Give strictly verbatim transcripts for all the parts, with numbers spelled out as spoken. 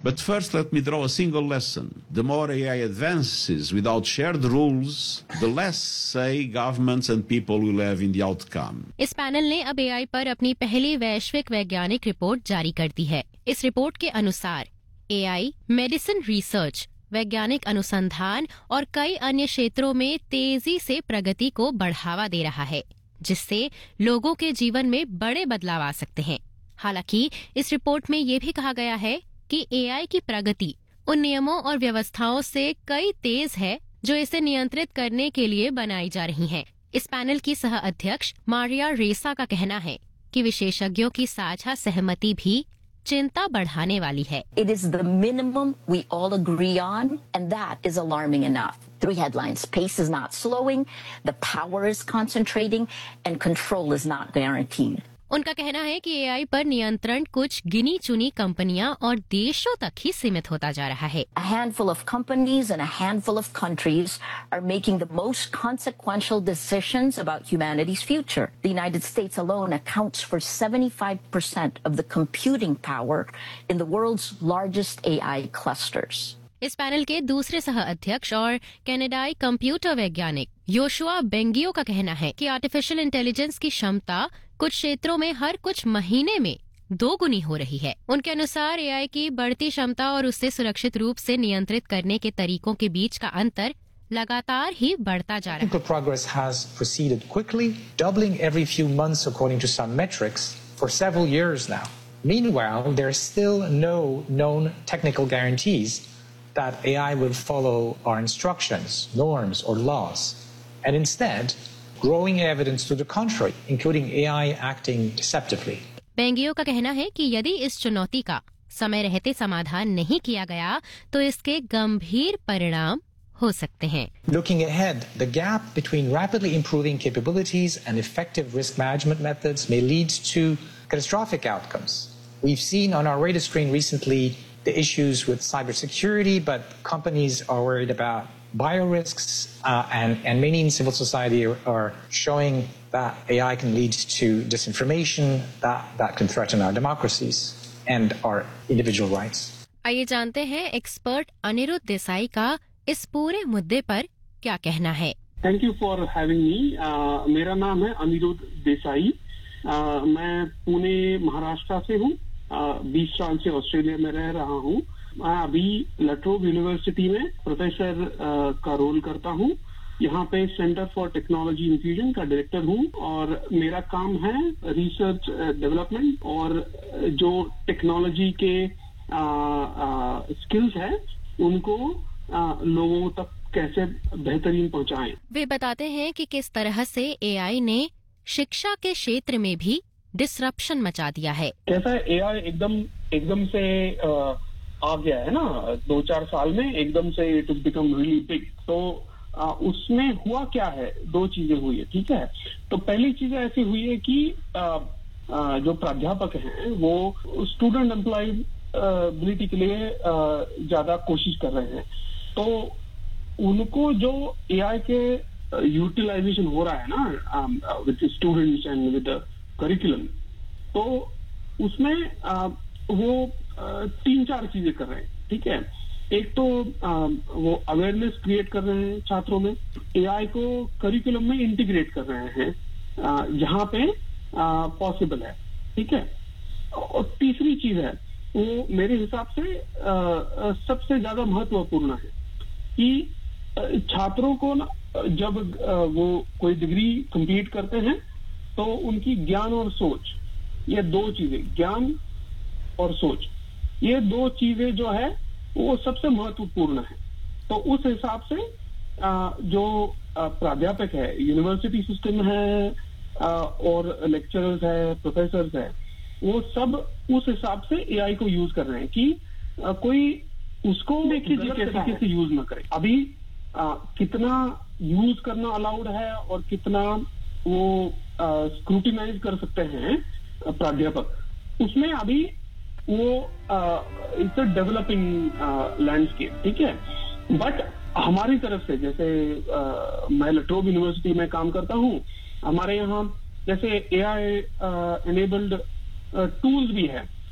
But first, let me draw a single lesson. The more A I advances without shared rules, the less say governments and people will have in the outcome. इस panel ने अब AI पर अपनी पहली वैश्विक वैज्ञानिक report जारी कर दी है। इस रिपोर्ट के अनुसार एआई मेडिसिन रिसर्च, वैज्ञानिक अनुसंधान और कई अन्य क्षेत्रों में तेजी से प्रगति को बढ़ावा दे रहा है, जिससे लोगों के जीवन में बड़े बदलाव आ सकते हैं। हालांकि इस रिपोर्ट में ये भी कहा गया है कि एआई की प्रगति उन नियमों और व्यवस्थाओं से कई तेज है जो इसे नियंत्रित करने के लिए बनाई जा रही हैं। इस पैनल की सह अध्यक्ष मारिया रेसा का कहना है कि विशेषज्ञों की साझा सहमति भी चिंता बढ़ाने वाली है। It is the minimum we all agree on, and that is alarming enough. Three headlines: pace is not slowing, the power is concentrating, and control is not guaranteed. उनका कहना है कि एआई पर नियंत्रण कुछ गिनी चुनी कंपनियां और देशों तक ही सीमित होता जा रहा है। A handful of companies and a handful of countries are making the most consequential decisions about humanity's future. The United States alone accounts for seventy-five percent of the computing power in the world's largest A I clusters. इस panel के दूसरे सह अध्यक्ष और कनाडाई computer वैज्ञानिक Yoshua Bengio का कहना है कि आर्टिफिशियल इंटेलिजेंस की क्षमता कुछ क्षेत्रों में हर कुछ महीने में दो गुनी हो रही है। उनके अनुसार एआई की बढ़ती क्षमता और उससे सुरक्षित रूप से नियंत्रित करने के तरीकों के बीच का अंतर लगातार ही बढ़ता जा रहा है। Technical progress has proceeded quickly, doubling every few months according to some metrics for several years now. Meanwhile, there are still no known technical guarantees that A I will follow our instructions, norms, or laws, and instead, growing evidence to the contrary, including A I acting deceptively. Bengio का कहना है कि यदि इस चुनौती का समय रहते समाधान नहीं किया गया, तो इसके गंभीर परिणाम हो सकते हैं। Looking ahead, the gap between rapidly improving capabilities and effective risk management methods may lead to catastrophic outcomes. We've seen on our radar screen recently the issues with cybersecurity, but companies are worried about biorisks, uh, and, and many in civil society are, are showing that A I can lead to disinformation, that, that can threaten our democracies and our individual rights. आइए जानते हैं expert Anirudh Desai का इस पूरे मुद्दे पर क्या कहना है। Thank you for having me. मेरा नाम है अनिरुद्ध देसाई। uh, मैं पुणे महाराष्ट्र से हूँ। बीस साल से ऑस्ट्रेलिया में रह रहा हूँ। मैं अभी लट्रोब यूनिवर्सिटी में प्रोफेसर का रोल करता हूँ। यहाँ पे सेंटर फॉर टेक्नोलॉजी इन्फ्यूजन का डायरेक्टर हूँ और मेरा काम है रिसर्च डेवलपमेंट और जो टेक्नोलॉजी के स्किल्स है उनको आ, लोगों तक कैसे बेहतरीन पहुँचाएं। वे बताते हैं कि किस तरह से एआई ने शिक्षा के क्षेत्र में भी डिसरप्शन मचा दिया है। कैसा है, एआई एकदम एकदम से आ, आ गया है ना, दो चार साल में एकदम से it is become really big. तो आ, उसमें हुआ क्या है, दो चीजें हुई है। ठीक है, तो पहली चीज ऐसी हुई है कि आ, आ, जो प्राध्यापक हैं वो स्टूडेंट एम्प्लॉयबिलिटी के लिए आ, ज्यादा कोशिश कर रहे हैं। तो उनको जो एआई के यूटिलाइजेशन हो रहा है ना with students and with curriculum, तो उसमें आ, वो आ, तीन चार चीजें कर रहे हैं। ठीक है, एक तो आ, वो अवेयरनेस क्रिएट कर रहे हैं छात्रों में, एआई को करिकुलम में इंटीग्रेट कर रहे हैं आ, जहां पे पॉसिबल है। ठीक है, और तीसरी चीज है वो मेरे हिसाब से आ, सबसे ज्यादा महत्वपूर्ण है कि छात्रों को ना जब आ, वो कोई डिग्री कंप्लीट करते हैं तो उनकी ज्ञान और सोच, ये दो चीजें, ज्ञान और सोच, ये दो चीजें जो है वो सबसे महत्वपूर्ण है। तो उस हिसाब से आ, जो प्राध्यापक है, यूनिवर्सिटी सिस्टम है आ, और लेक्चरर्स है, प्रोफेसर्स है, वो सब उस हिसाब से एआई को यूज कर रहे हैं कि आ, कोई उसको गलत तरीके से यूज ना करे। अभी आ, कितना यूज करना अलाउड है और कितना वो स्क्रूटिनाइज कर सकते हैं प्राध्यापक, उसमें अभी वो इट्स अ डेवलपिंग लैंडस्केप। ठीक है, बट हमारी तरफ से जैसे आ, मैं लट्रोब यूनिवर्सिटी में काम करता हूँ, हमारे यहाँ जैसे एआई एनेबल्ड टूल्स भी है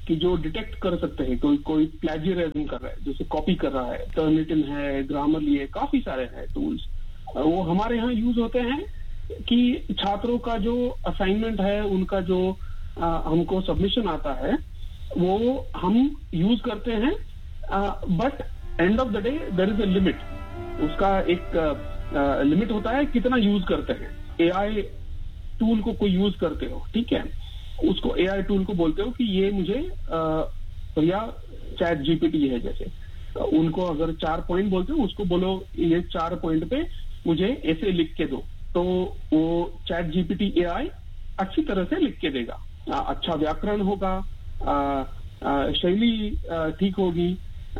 कि जो डिटेक्ट कर सकते हैं कोई कोई प्लेजियरिज्म कर रहा है, जैसे कॉपी कर रहा है, टर्निटिन है, ग्रामरली है, काफी सारे हैं टूल्स। वो हमारे यहाँ यूज होते हैं कि छात्रों का जो असाइनमेंट है, उनका जो आ, हमको सबमिशन आता है, वो हम यूज करते हैं, but end of the day there is a limit. उसका एक लिमिट होता है कितना यूज करते हैं। एआई टूल को कोई यूज करते हो, ठीक है, उसको एआई टूल को बोलते हो कि ये मुझे भैया चैट जीपीटी है जैसे, उनको अगर चार पॉइंट बोलते हो, उसको बोलो ये चार पॉइंट पे मुझे ऐसे लिख के दो, तो वो चैट जीपीटी एआई अच्छी तरह से लिख के देगा। आ, अच्छा व्याकरण होगा, आ, आ, शैली ठीक होगी,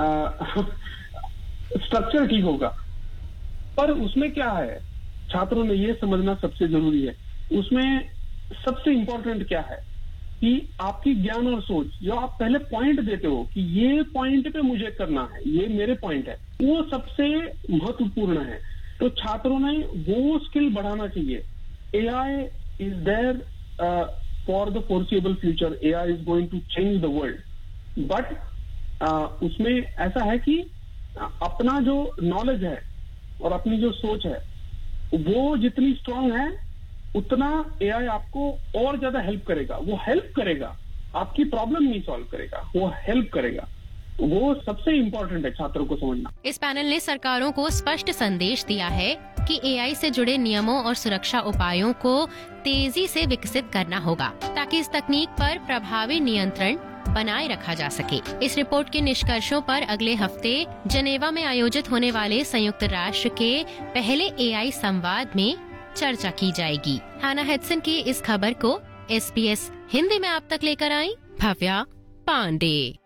स्ट्रक्चर ठीक होगा। पर उसमें क्या है, छात्रों ने ये समझना सबसे जरूरी है, उसमें सबसे इंपॉर्टेंट क्या है कि आपकी ज्ञान और सोच, जो आप पहले पॉइंट देते हो कि ये पॉइंट पे मुझे करना है, ये मेरे पॉइंट है, वो सबसे महत्वपूर्ण है। तो छात्रों ने वो स्किल बढ़ाना चाहिए। AI is there for the foreseeable future, AI is going to change the world, but उसमें ऐसा है कि अपना जो नॉलेज है और अपनी जो सोच है वो जितनी स्ट्रांग है, उतना एआई आपको और ज्यादा हेल्प करेगा। वो हेल्प करेगा, आपकी प्रॉब्लम नहीं सॉल्व करेगा, वो हेल्प करेगा। वो सबसे इम्पोर्टेंट है छात्रों को समझना। इस पैनल ने सरकारों को स्पष्ट संदेश दिया है कि एआई से जुड़े नियमों और सुरक्षा उपायों को तेजी से विकसित करना होगा, ताकि इस तकनीक पर प्रभावी नियंत्रण बनाए रखा जा सके। इस रिपोर्ट के निष्कर्षों पर अगले हफ्ते जनेवा में आयोजित होने वाले संयुक्त राष्ट्र के पहले एआई संवाद में चर्चा की जाएगी। हाना हेडसन की इस खबर को एसबीएस हिंदी में आप तक लेकर आई भव्या पांडे।